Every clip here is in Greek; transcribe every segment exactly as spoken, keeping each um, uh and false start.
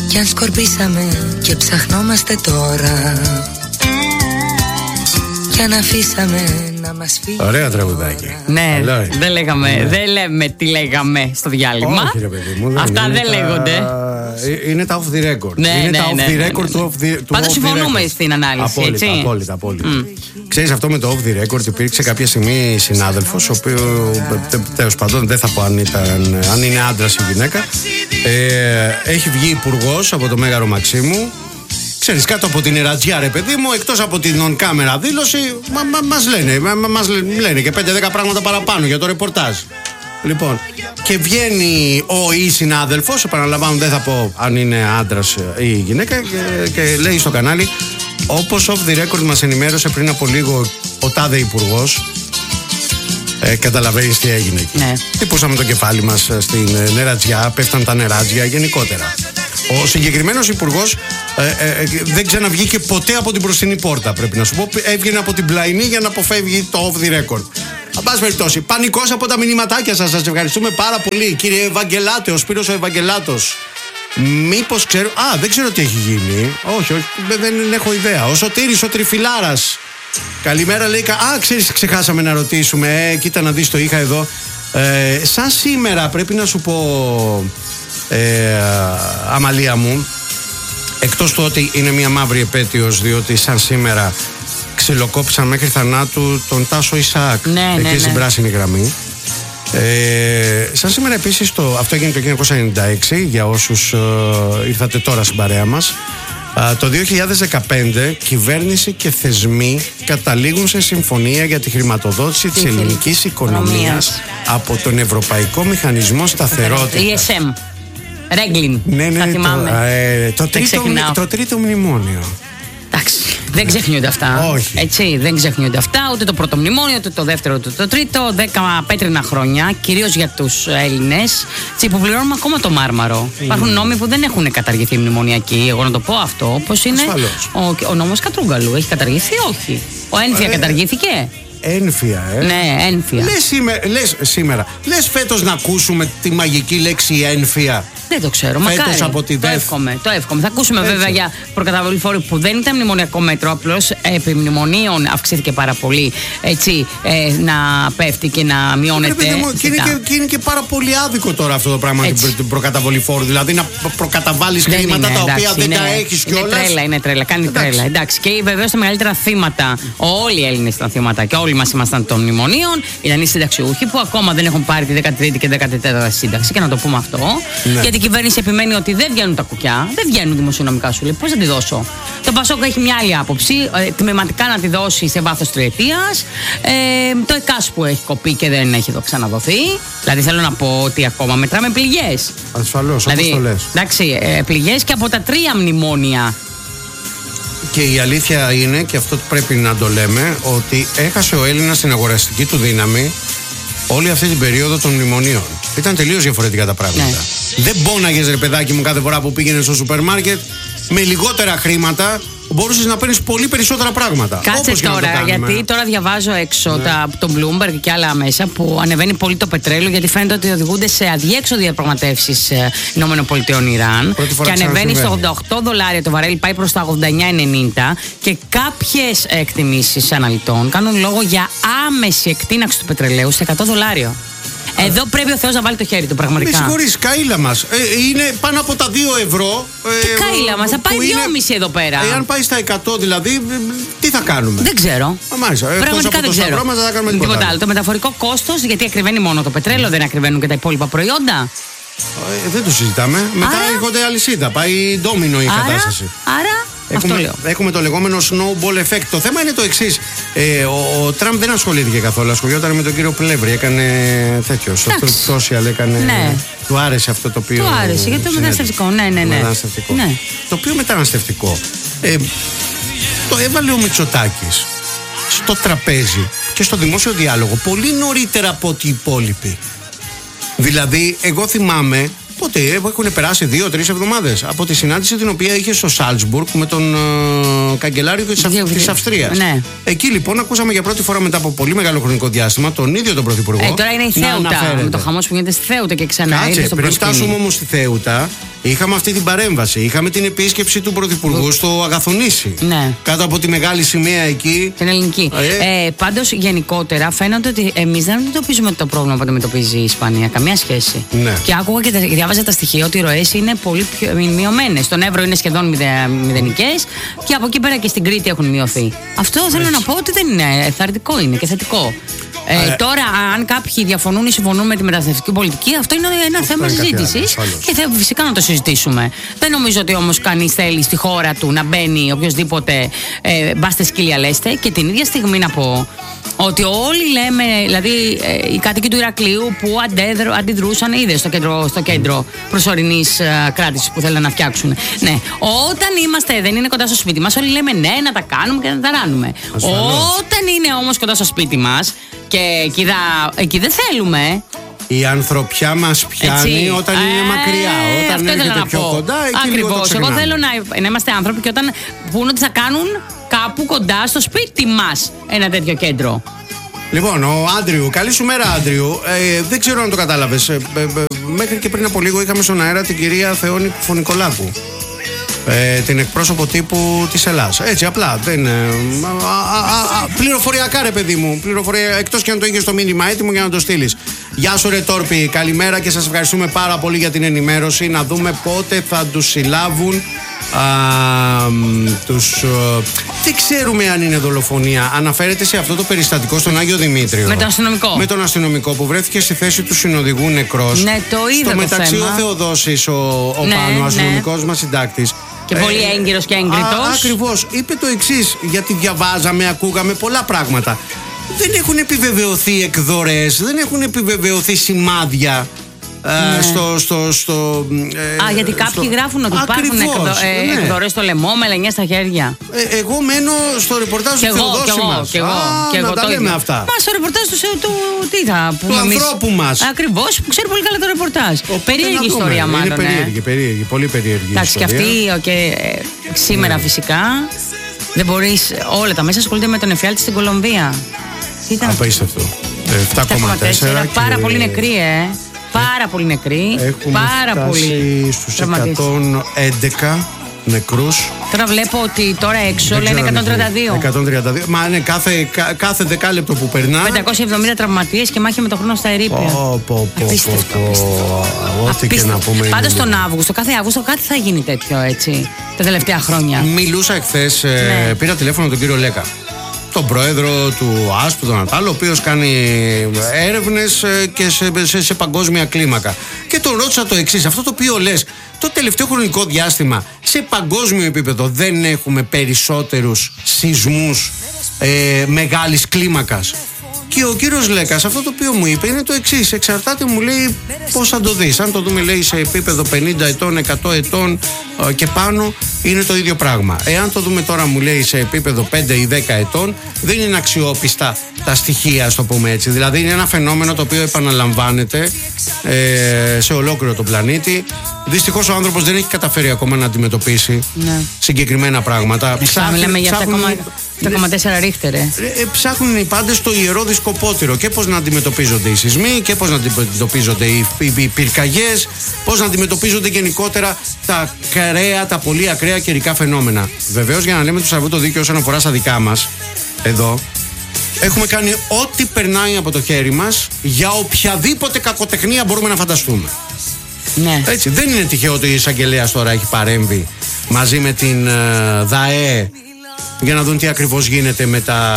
κι αν σκορπίσαμε και ψαχνόμαστε τώρα, κι αν αφήσαμε να μας φύγει. Ωραία τραγουδάκι. Ναι, δεν λέγαμε, ναι. δεν λέμε τι λέγαμε στο διάλειμμα. Όχι, ρε παιδί μου, δεν αυτά δεν τα... λέγονται. Είναι τα off the record. Ναι, είναι ναι, τα off ναι, the ναι, record ναι, του off the, Πάντως συμφωνούμε στην ανάλυση. Απόλυτα, έτσι? απόλυτα, απόλυτα. Mm. Ξέρεις, αυτό με το off the record υπήρξε κάποια στιγμή συνάδελφος, ο οποίος τέλος πάντων δεν θα πω αν, ήταν, αν είναι άντρας ή γυναίκα. Ε, έχει βγει υπουργός από το Μέγαρο Μαξίμου. Ξέρεις, κάτω από την ερατζιά, ρε παιδί μου, εκτός από την on-camera δήλωση, μα, μα, μας λένε, μα, μας λένε και πέντε δέκα πράγματα παραπάνω για το ρεπορτάζ. Λοιπόν, και βγαίνει ο ή συνάδελφος, επαναλαμβάνω, δεν θα πω αν είναι άντρας ή γυναίκα, και, και λέει στο κανάλι, όπως off the record μας ενημέρωσε πριν από λίγο ο τάδε υπουργός. Ε, καταλαβαίνεις τι έγινε εκεί. Ναι. Χτυπούσαμε το κεφάλι μας στην νερατζιά, πέφταν τα νεράτζια γενικότερα. Ο συγκεκριμένος υπουργός ε, ε, δεν ξαναβγήκε ποτέ από την μπροστινή πόρτα, πρέπει να σου πω. Έβγαινε από την πλαϊνή για να αποφεύγει το off the record. Εν πάση περιπτώσει, πανικός από τα μηνυματάκια σας. Σας ευχαριστούμε πάρα πολύ. Κύριε Ευαγγελάτε, ο Σπύρος ο Ευαγγελάτος. Μήπως ξέρω. Α, δεν ξέρω τι έχει γίνει. Όχι, όχι, δεν έχω ιδέα. Ο Σωτήρης ο Τριφυλάρας. Καλημέρα, λέει. Α, ξέρεις, ξεχάσαμε να ρωτήσουμε. Ε, κοίτα να δεις, το είχα εδώ. Ε, σαν σήμερα, πρέπει να σου πω. Ε, Αμαλία μου, εκτός του ότι είναι μια μαύρη επέτειος, διότι σαν σήμερα ξυλοκόπησαν μέχρι θανάτου τον Τάσο Ισαάκ, ναι, εκεί ναι, ναι. στην πράσινη γραμμή. Ε, σαν σήμερα επίσης το, αυτό έγινε το χίλια εννιακόσια ενενήντα έξι, για όσους ε, ήρθατε τώρα στην παρέα μας. ε, Το δύο χιλιάδες δεκαπέντε κυβέρνηση και θεσμοί καταλήγουν σε συμφωνία για τη χρηματοδότηση της ελληνικής οικονομίας από τον Ευρωπαϊκό Μηχανισμό Σταθερότητας, ι ες εμ. Ρέγκλιν. Ναι, ναι, θα το, θυμάμαι. ε, το, τρίτο, το τρίτο μνημόνιο. Εντάξει, δεν ξεχνιούνται αυτά. Όχι. Έτσι, δεν ξεχνιούνται αυτά. Ούτε το πρώτο μνημόνιο, ούτε το δεύτερο, ούτε το τρίτο. Δέκα πέτρινα χρόνια, κυρίως για τους Έλληνες, που πληρώνουμε ακόμα το μάρμαρο. Mm. Υπάρχουν νόμοι που δεν έχουν καταργηθεί μνημονιακοί. Εγώ να το πω αυτό. Πώς είναι. Ο, ο νόμος Κατρούγκαλου έχει καταργηθεί, όχι. Ο Ένφια ε, καταργήθηκε. Ένφια, ε. Ναι, ένφια. Λες σήμερα, λες, σήμερα, λες φέτος να ακούσουμε τη μαγική λέξη ένφια. Δεν το ξέρω, φέτος μακάρι. Από τη το, εύχομαι, το εύχομαι. Θα ακούσουμε έτσι. Βέβαια για προκαταβολή φόρου που δεν ήταν μνημονιακό μέτρο, απλώς επί μνημονίων αυξήθηκε πάρα πολύ. Έτσι, ε, να πέφτει και να μειώνεται. Μου, και, είναι και, και είναι και πάρα πολύ άδικο τώρα αυτό το πράγμα, την, την προκαταβολή φόρου. Δηλαδή να προκαταβάλεις χρήματα τα οποία δεν τα έχεις κιόλας. Είναι τρέλα, είναι τρέλα, κάνει εντάξει. τρέλα. Εντάξει. Και βεβαίως τα μεγαλύτερα θύματα, όλοι οι Έλληνες ήταν θύματα και όλοι μας ήμασταν των μνημονίων, ήταν οι συνταξιούχοι που ακόμα δεν έχουν πάρει τη δέκατη τρίτη και δέκατη τέταρτη σύνταξη, και να το πούμε αυτό. Ναι. Γιατί η κυβέρνηση επιμένει ότι δεν βγαίνουν τα κουκιά, δεν βγαίνουν δημοσιονομικά, σου λέει. Πώς θα τη δώσω. Το Πασόκ έχει μια άλλη άποψη, ε, τμηματικά να τη δώσει σε βάθος τριετίας. Ε, το ΕΚΑΣ που έχει κοπεί και δεν έχει εδώ ξαναδοθεί. Δηλαδή θέλω να πω ότι ακόμα μετράμε πληγές. Ασφαλώς, δηλαδή, όπως το λες. Εντάξει, ε, πληγές και από τα τρία μνημόνια. Και η αλήθεια είναι, και αυτό πρέπει να το λέμε, ότι έχασε ο Έλληνας την αγοραστική του δύναμη όλη αυτή την περίοδο των μνημονίων. Ήταν τελείως διαφορετικά τα πράγματα. Ναι. Δεν πόναγες, ρε παιδάκι μου, κάθε φορά που πήγαινες στο σούπερ μάρκετ με λιγότερα χρήματα. Μπορούσες να παίρνεις πολύ περισσότερα πράγματα. Κάτσε τώρα, γιατί τώρα διαβάζω έξω ναι. τα, το Bloomberg και άλλα μέσα που ανεβαίνει πολύ το πετρέλαιο, γιατί φαίνεται ότι οδηγούνται σε αδιέξοδο διαπραγματεύσεις ΗΠΑ Ιράν. Και ανεβαίνει στο ογδόντα οκτώ δολάρια το βαρέλι, πάει προς τα ογδόντα εννιά ενενήντα. Και κάποιες εκτιμήσεις αναλυτών κάνουν λόγο για άμεση εκτείναξη του πετρελαίου σε εκατό δολάρια. Εδώ πρέπει ο Θεός να βάλει το χέρι του, πραγματικά. Με συγχωρείς, καΐλα μας. Ε, είναι πάνω από τα δύο ευρώ. Τι ε, καΐλα μας, θα πάει δυόμισι εδώ πέρα. Εάν πάει στα εκατό δηλαδή, τι θα κάνουμε. Δεν ξέρω. Μάλιστα. Πραγματικά δεν ξέρω. Μας, θα κάνουμε τίποτα, τίποτα άλλο. Το μεταφορικό κόστος, γιατί ακριβένει μόνο το πετρέλαιο, δεν ακριβένουν και τα υπόλοιπα προϊόντα. Ε, δεν το συζητάμε. Μετά έρχονται αλυσίδα. Πάει ντόμινο η άρα, κατάσταση. Άρα. Έχουμε, έχουμε το λεγόμενο snowball effect. Το θέμα είναι το εξής. Ε, ο, ο Τραμπ δεν ασχολήθηκε καθόλου. Ασχολιόταν με τον κύριο Πλεύρη. Έκανε τέτοιο. Στο social έκανε. Ναι. Του άρεσε αυτό το οποίο. Του άρεσε γιατί το μεταναστευτικό. Ναι, ναι, ναι. Μεταναστευτικό. ναι. Το οποίο μεταναστευτικό. Ε, το έβαλε ο Μητσοτάκης στο τραπέζι και στο δημόσιο διάλογο πολύ νωρίτερα από ό,τι οι υπόλοιποι. Δηλαδή, εγώ θυμάμαι Πότε, έχουν περάσει δύο-τρεις εβδομάδες από τη συνάντηση την οποία είχε στο Σάλτσμπουργκ με τον uh, καγκελάριο της Αυστρίας. Ναι. Εκεί λοιπόν ακούσαμε για πρώτη φορά μετά από πολύ μεγάλο χρονικό διάστημα τον ίδιο τον Πρωθυπουργό. Ε, τώρα είναι η Θέουτα. Με το χαμός που γίνεται στη Θέουτα και ξανά. Κάτσε, πριν φτάσουμε όμως στη Θέουτα, είχαμε αυτή την παρέμβαση. Είχαμε την επίσκεψη του Πρωθυπουργού στο Αγαθονήσι. Ναι. Κάτω από τη μεγάλη σημαία εκεί. Την ελληνική. Ε. Ε, πάντως, γενικότερα φαίνεται ότι εμείς δεν αντιμετωπίζουμε το πρόβλημα που αντιμετωπίζει η Ισπανία. Καμία σχέση. Ναι. Και άκουγα και διάβαζα τα στοιχεία ότι οι ροές είναι πολύ πιο μειωμένες. Στον Εύρο είναι σχεδόν μηδενικές και από εκεί πέρα και στην Κρήτη έχουν μειωθεί. Αυτό θέλω Έτσι. να πω ότι δεν είναι θαρρυντικό, είναι και θετικό. Ε, ε, τώρα, αν κάποιοι διαφωνούν ή συμφωνούν με τη μεταναστευτική πολιτική, αυτό είναι ένα αυτό θέμα συζήτησης και θα, φυσικά να το συζητήσουμε. Δεν νομίζω ότι όμως κανείς θέλει στη χώρα του να μπαίνει οποιοδήποτε ε, μπάστε σκύλια λέστε. Και την ίδια στιγμή να πω ότι όλοι λέμε, δηλαδή ε, οι κάτοικοι του Ηρακλείου που αντέδρο, αντιδρούσαν, είδε στο κέντρο, στο κέντρο προσωρινής ε, κράτησης που θέλουν να φτιάξουν. Ναι, όταν είμαστε, δεν είναι κοντά στο σπίτι μας, όλοι λέμε ναι, να τα κάνουμε και να τα ράνουμε. Όταν είναι όμως κοντά στο σπίτι μας και εκεί, δα, εκεί δεν θέλουμε. Η ανθρωπιά μας πιάνει Έτσι. όταν είναι ε, μακριά. Όταν έρχεται πιο πω. κοντά, εκεί Ακριβώς. Εγώ θέλω να, να είμαστε άνθρωποι και όταν πούν ότι θα κάνουν κάπου κοντά στο σπίτι μας ένα τέτοιο κέντρο. Λοιπόν, ο Άντριου, καλή σου μέρα, Άντριου. Ε, δεν ξέρω αν το κατάλαβες. Ε, ε, ε, μέχρι και πριν από λίγο είχαμε στον αέρα την κυρία Θεόνη Φωνικολάκου. Ε, την εκπρόσωπο τύπου της Ελλάς. Έτσι, απλά. Δεν, ε, α, α, α, α, πληροφοριακά, ρε παιδί μου. Πληροφορία, εκτός και αν το είχες στο μήνυμα έτοιμο για να το στείλεις. Γεια σου, ρε Τόρπη. Καλημέρα και σας ευχαριστούμε πάρα πολύ για την ενημέρωση. Να δούμε πότε θα τους συλλάβουν. Α, τους, α, δεν ξέρουμε αν είναι δολοφονία. Αναφέρεται σε αυτό το περιστατικό στον Άγιο Δημήτριο. Με τον αστυνομικό. Με τον αστυνομικό που βρέθηκε στη θέση του συνοδηγού νεκρός. Ναι, το είδα. Στο το μεταξύ θέμα. ο Θεοδόσης, ο, ο ναι, Πάνο, ο ναι. αστυνομικός μας συντάκτης. Και ε, πολύ έγκυρος και έγκριτος. Ακριβώς. Είπε το εξής, γιατί διαβάζαμε, ακούγαμε πολλά πράγματα. Δεν έχουν επιβεβαιωθεί εκδορές, δεν έχουν επιβεβαιωθεί σημάδια. Ναι. Στο, στο, στο, ε, Α, γιατί κάποιοι στο... γράφουν ότι υπάρχουν εκδο, ε, ναι. εκδορές στο λαιμό με λενιές στα χέρια. Ε, εγώ μένω στο ρεπορτάζ του Θεοδόση μας. Και εγώ, Α, και εγώ, να τα λέμε αυτά. Μα στο ρεπορτάζ του, του, τι θα πούμε του εμείς. ανθρώπου μας. Ακριβώς, που ξέρει πολύ καλά το ρεπορτάζ. Οπότε περίεργη ιστορία μάλλον. Είναι περίεργη, περίεργη, πολύ περίεργη. Εντάξει, και αυτή και, ε, σήμερα ναι. φυσικά δεν μπορείς, όλα τα μέσα ασχολούνται με τον εφιάλτη στην Κολομβία. Απίστευτο. επτά κόμμα τέσσερα. Πάρα πολύ νεκροί, ε. Πάρα πολύ νεκροί. Έχουμε πάρα φτάσει πολύ στους εκατόν έντεκα νεκρούς. Τώρα βλέπω ότι τώρα έξω λένε εκατόν τριάντα δύο. εκατόν τριάντα δύο. Μα είναι κάθε, κάθε δεκάλεπτο που περνά. πεντακόσια εβδομήντα τραυματίες και μάχη με τον χρόνο στα ερείπια. Πω, πω, πω, απίστευτο, πω, πω. Ό,τι και να πούμε. Πάντως τον Αύγουστο, κάθε Αύγουστο κάτι θα γίνει τέτοιο έτσι τα τελευταία χρόνια. Μιλούσα εχθές, ναι. ε, πήρα τηλέφωνο τον κύριο Λέκα, τον πρόεδρο του ΑΣΠ, τον Ατάλο, ο οποίος κάνει έρευνες και σε, σε, σε παγκόσμια κλίμακα. Και τον ρώτησα το εξής, αυτό το οποίο λες, το τελευταίο χρονικό διάστημα σε παγκόσμιο επίπεδο δεν έχουμε περισσότερους σεισμούς ε, μεγάλης κλίμακας? Και ο κύριος Λέκας αυτό το οποίο μου είπε είναι το εξής, εξαρτάται, μου λέει, πώς θα το δεις. Αν το δούμε, λέει, σε επίπεδο πενήντα ετών, εκατό ετών ε, και πάνω, είναι το ίδιο πράγμα. Εάν το δούμε τώρα, μου λέει, σε επίπεδο πέντε ή δέκα ετών, δεν είναι αξιόπιστα τα στοιχεία, ας το πούμε έτσι. Δηλαδή είναι ένα φαινόμενο το οποίο επαναλαμβάνεται ε, σε ολόκληρο τον πλανήτη. Δυστυχώς ο άνθρωπος δεν έχει καταφέρει ακόμα να αντιμετωπίσει ναι. συγκεκριμένα πράγματα. Ψάχνουν, μιλάμε για επτά κόμμα τέσσερα ρίχτερ. Ε. Ε, ψάχνουν οι πάντες το ιερό δισκοπότηρο και πώς να αντιμετωπίζονται οι σεισμοί και πώς να αντιμετωπίζονται οι, οι, οι πυρκαγιές, πώς να αντιμετωπίζονται γενικότερα τα ακραία, τα πολύ ακραία καιρικά φαινόμενα. Βεβαίως, για να λέμε το σαβού το δίκαιο όσον αφορά στα δικά μας, εδώ, έχουμε κάνει ό,τι περνάει από το χέρι μας για οποιαδήποτε κακοτεχνία μπορούμε να φανταστούμε. Ναι. Έτσι, δεν είναι τυχαίο ότι η εισαγγελέας τώρα έχει παρέμβει μαζί με την uh, ΔΑΕ για να δουν τι ακριβώς γίνεται με τα,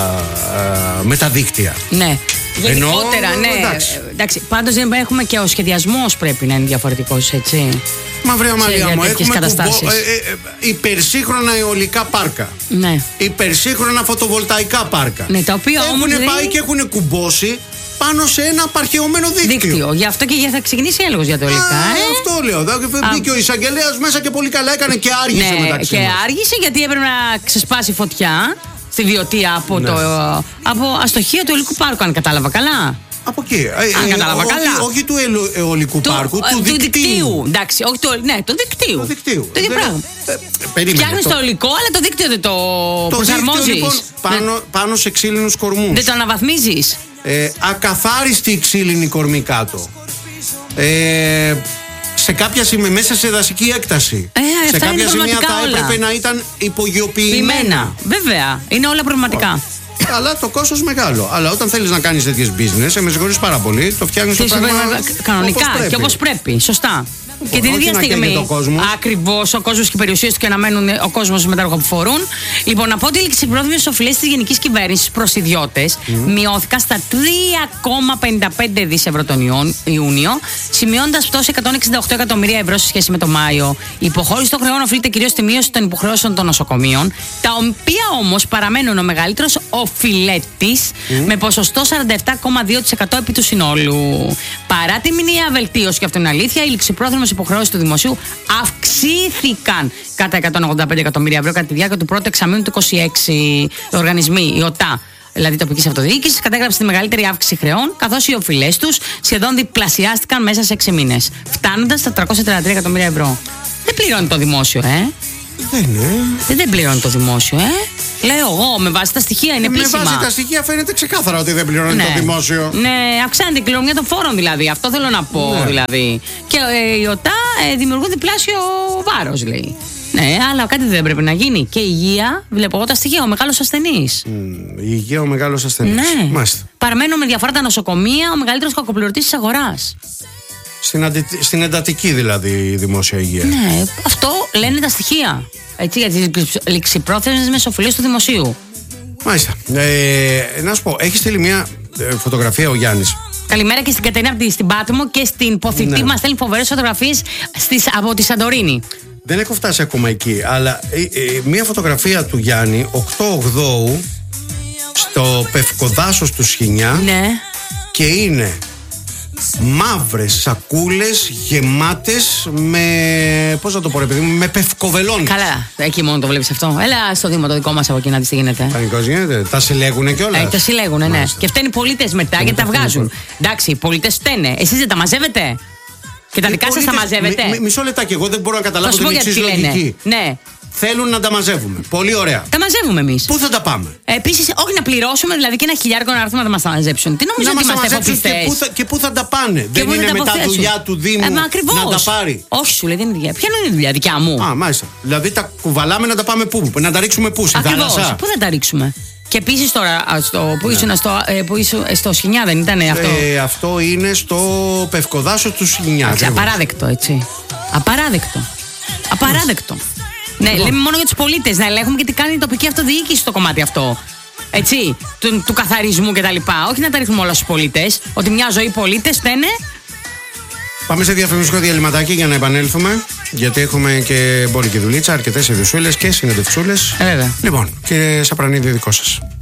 uh, με τα δίκτυα. Ναι. Γενικότερα, Ενώ, ναι. Εντάξει. εντάξει. Πάντως δεν έχουμε και ο σχεδιασμός πρέπει να είναι διαφορετικός, έτσι. Μα βρε Αμαλία μου, έχουμε καταστάσεις. κουμπο, ε, ε, ε, υπερσύγχρονα αιωλικά πάρκα. Ναι. Υπερσύγχρονα φωτοβολταϊκά πάρκα. Ναι, τα οποία όμως έχουν δεν... πάει και έχουν κουμπώσει πάνω σε ένα απαρχαιωμένο δίκτυο. Δίκτυο. Γι' αυτό και θα ξεκινήσει έλεγχος για το υλικά. Ε? Αυτό λέω. Μπήκε ο εισαγγελέας μέσα και πολύ καλά έκανε και άργησε ναι, μεταξύ και μας. άργησε γιατί έπρεπε να ξεσπάσει φωτιά στη Βιωτία από, ναι. το, από αστοχία του υλικού πάρκου, αν κατάλαβα καλά. Από εκεί. Αν κατάλαβα όχι, καλά. Όχι του αιωλικού πάρκου, του, του δικτύου. δικτύου. Εντάξει, όχι το, ναι, το δικτύου. Το δικτύου. Το ίδιο πράγμα. Φτιάχνει το υλικό, αλλά το δίκτυο δεν το, το προσαρμόζει. Λοιπόν, πάνω, ναι. πάνω σε ξύλινους κορμούς. Δεν το αναβαθμίζει. Ε, ακαθάριστη ξύλινη κορμή κάτω. Ε, σε κάποια σημεία, μέσα σε δασική έκταση. Ε, σε κάποια σημεία θα όλα. έπρεπε να ήταν υπογειοποιημένα. Βέβαια, είναι όλα προβληματικά. Αλλά το κόστος μεγάλο. Αλλά όταν θέλεις να κάνεις τέτοιες business, ε, με συγχωρείς πάρα πολύ, το φτιάχνεις το πράγμα κανονικά όπως πρέπει. και όπως πρέπει. Σωστά. Και την όχι ίδια να στιγμή. Ακριβώς, ο κόσμος και οι περιουσίες του και να μένουν ο κόσμος με τα έργα που φορούν. Λοιπόν, να πω ότι οι ληξιπρόθεσμες οφειλές της Γενικής Κυβέρνησης προς ιδιώτες mm. μειώθηκαν στα τρία κόμμα πενήντα πέντε δισεκατομμύρια ευρώ τον Ιούνιο, σημειώνοντας πτώση εκατόν εξήντα οκτώ εκατομμύρια ευρώ σε σχέση με το Μάιο. Η υποχώρηση των χρεών οφείλεται κυρίως στη μείωση των υποχρεώσεων των νοσοκομείων, τα οποία όμως παραμένουν ο μεγαλύτερος οφειλέτης mm. με ποσοστό σαράντα επτά κόμμα δύο τοις εκατό επί του συνόλου. Παρά τη μηνιαία βελτίωση, και αυτό είναι αλήθεια, οι ληξιπρόθεσμες υποχρεώσεις του δημοσίου αυξήθηκαν κατά εκατόν ογδόντα πέντε εκατομμύρια ευρώ κατά τη διάρκεια του πρώτου εξαμήνου του είκοσι έξι. Οι οργανισμοί, η ΟΤΑ, δηλαδή τοπική αυτοδιοίκηση, κατέγραψε τη μεγαλύτερη αύξηση χρεών, καθώς οι οφειλές τους σχεδόν διπλασιάστηκαν μέσα σε έξι μήνες, φτάνοντας στα τριακόσια τριάντα τρία εκατομμύρια ευρώ. Δεν πληρώνει το δημόσιο, ε. Δεν είναι. Δεν πληρώνει το δημόσιο, ε. Λέω εγώ, με βάση τα στοιχεία είναι επίσημα. Με βάση τα στοιχεία φαίνεται ξεκάθαρα ότι δεν πληρώνει ναι. το δημόσιο. Ναι, αυξάνεται η κληρονομιά των φόρων δηλαδή. Αυτό θέλω να πω ναι. δηλαδή. Και ε, οι ΟΤΑ ε, δημιουργούν διπλάσιο βάρος, λέει. Ναι, αλλά κάτι δεν πρέπει να γίνει. Και η υγεία, βλέπω εγώ τα στοιχεία, ο μεγάλος ασθενής. Mm, η υγεία, ο μεγάλος ασθενής. Ναι. Μάλιστα. Παραμένουν με διαφορά τα νοσοκομεία, ο μεγαλύτερος κακοπληρωτής της αγοράς. Στην, αντι... στην εντατική δηλαδή η δημόσια υγεία. Ναι, αυτό λένε τα στοιχεία. Έτσι, για τις ληξιπρόθεσμες οφειλές του δημοσίου. Μάλιστα. Ε, να σου πω, έχει στείλει μια ε, φωτογραφία ο Γιάννης. Καλημέρα και στην Κατερίνα στην Πάτμο και στην Ποθητή. Ναι. Μας στέλνει φοβερές φωτογραφίες στις, από τη Σαντορίνη. Δεν έχω φτάσει ακόμα εκεί, αλλά ε, ε, μια φωτογραφία του Γιάννη οκτώ ογδόου στο Πευκοδάσος του Σχοινιά. Ναι. Και είναι μαύρες σακούλες γεμάτες με, πώς να το πω ρε παιδί μου, με πευκοβελόνες. Καλά, εκεί μόνο το βλέπεις αυτό. Έλα στο Δήμο το δικό μας από εκεί να δεις τι γίνεται. Πανικός γίνεται, τα συλλέγουνε κιόλας. Ε, τα συλλέγουνε, ναι. Και φταίνει οι πολίτες μετά γιατί τα βγάζουν. Εντάξει, οι πολίτες φταίνε. Εσείς δεν τα μαζεύετε? Και τα δικά σας τα μαζεύετε? Μ, μισό λεπτάκι, εγώ δεν μπορώ να καταλάβω την εξής λογική. Ναι. Θέλουν να τα μαζεύουμε. Πολύ ωραία. Τα μαζεύουμε εμείς. Πού θα τα πάμε? Επίσης, όχι να πληρώσουμε, δηλαδή και ένα χιλιάρικο να έρθουμε να μας τα μαζέψουν. Τι νομίζω ότι είμαστε εφοπλιστές? Και, και πού θα τα πάνε? Και δεν είναι μετά δουλειά του Δήμου ε, να τα πάρει? Όχι, σου λέει, δεν είναι δουλειά. Ποια είναι η δουλειά δικιά μου? Α, μάλιστα. Δηλαδή τα κουβαλάμε να τα πάμε πού? Να τα ρίξουμε πού? Στη θάλασσα? Πού θα τα ρίξουμε? Και επίσης τώρα, στο, που, ήσουν, στο, ε, που ήσουν στο Σχοινιά, δεν ήταν αυτό? Ε, αυτό είναι στο Πευκοδάσο του Σχοινιά. Άξι, απαράδεκτο, έτσι. Απαράδεκτο. Απαράδεκτο. Ναι, λοιπόν. Λέμε μόνο για τους πολίτες, να ελέγχουμε και τι κάνει η τοπική αυτοδιοίκηση στο κομμάτι αυτό. Έτσι, του, του καθαρισμού κτλ. Όχι να τα ρίχνουμε όλα στους πολίτες. Ότι μια ζωή πολίτες φταίνε. Πάμε σε διαφημιστικό διαλυματάκι για να επανέλθουμε. Γιατί έχουμε και μπόλικη δουλίτσα, αρκετές ειδησούλες και συνεντευξούλες. Ε, βέβαια. Λοιπόν, κύριε Σαπρανίδη, δικό σας.